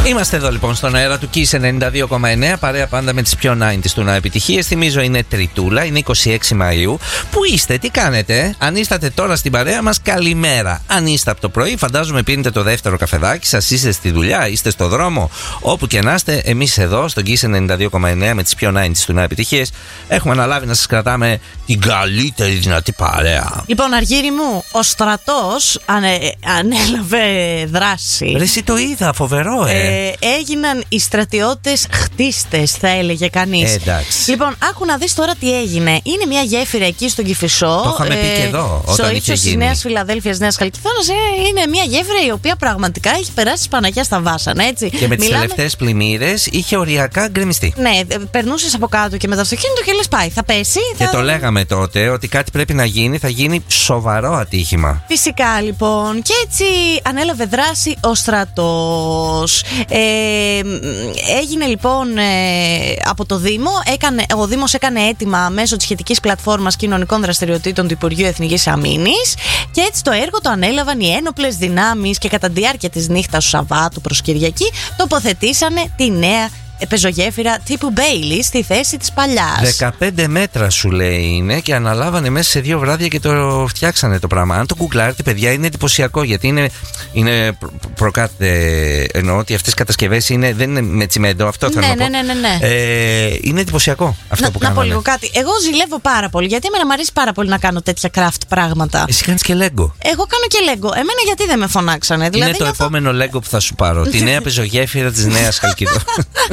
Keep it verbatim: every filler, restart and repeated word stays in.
Είμαστε εδώ λοιπόν στον αέρα του Kiss ενενήντα δύο κόμμα εννέα, παρέα πάντα με τις πιο ενενήντα του να επιτυχίες. Θυμίζω είναι Τριτούλα, είναι είκοσι έξι Μαΐου. Πού είστε, τι κάνετε? Αν είσαστε τώρα στην παρέα μας, καλημέρα. Αν είστε από το πρωί, φαντάζομαι πίνετε το δεύτερο καφεδάκι σας, είστε στη δουλειά, είστε στο δρόμο. Όπου και να είστε, εμείς εδώ στον Kiss ενενήντα δύο κόμμα εννέα με τις πιο ενενήντα του να επιτυχίες έχουμε αναλάβει να σας κρατάμε την καλύτερη δυνατή παρέα. Λοιπόν, Αργύρι μου, ο στρατός ανε, ανέλαβε δράση. Ρε, εσύ το είδα, φοβερό, ε. ε έγιναν οι στρατιώτες χτίστες, θα έλεγε κανείς. Ε, εντάξει. Λοιπόν, άκου να δεις τώρα τι έγινε. Είναι μια γέφυρα εκεί στον Κηφισό. Το είχαμε πει και εδώ, όταν στο είχε ύψος της Νέας Φιλαδέλφειας, Νέας Χαλκιδόνας. Ε, είναι μια γέφυρα η οποία πραγματικά έχει περάσει Παναγιά στα βάσανα, έτσι. Και με τις Μιλάμε... τελευταίες πλημμύρες είχε οριακά γκρεμιστεί. Ναι, περνούσες από κάτω και με το αυτοκίνητο και λες πάει, θα πέσει. Και θα... το λέγαμε τότε ότι κάτι πρέπει να γίνει, θα γίνει σοβαρό ατύχημα. Φυσικά λοιπόν. Και έτσι ανέλαβε δράση ο στρατός. Ε, έγινε λοιπόν ε, από το Δήμο, έκανε, ο Δήμος έκανε αίτημα μέσω της σχετικής πλατφόρμας κοινωνικών δραστηριοτήτων του Υπουργείου Εθνικής Αμήνης και έτσι το έργο το ανέλαβαν οι ένοπλες δυνάμεις και κατά τη διάρκεια της νύχτας του Σαββάτου προς Κυριακή τοποθετήσανε τη νέα πεζογέφυρα τύπου Μπέιλι στη θέση της παλιάς. δεκαπέντε μέτρα σου λέει είναι και αναλάβανε μέσα σε δύο βράδια και το φτιάξανε το πράγμα. Αν το γκουγκλάρετε, παιδιά, είναι εντυπωσιακό γιατί είναι, είναι προ, προκάτε. Εννοώ ότι αυτές οι κατασκευές είναι, δεν είναι με τσιμέντο. Αυτό θέλω ναι, να πω. Ναι, ναι, ναι, ναι. Ε, είναι εντυπωσιακό αυτό να, που να κάνανε. πω λίγο κάτι. Εγώ ζηλεύω πάρα πολύ γιατί εμένα μου αρέσει πάρα πολύ να κάνω τέτοια craft πράγματα. Εσύ κάνεις και Lego. Εγώ κάνω και Lego. Εμένα γιατί δεν με φωνάξανε? Είναι Δηλαδή, το νιώθω... επόμενο Lego που θα σου πάρω. Τη νέα πεζογέφυρα της Νέας Χαλκιδόνας.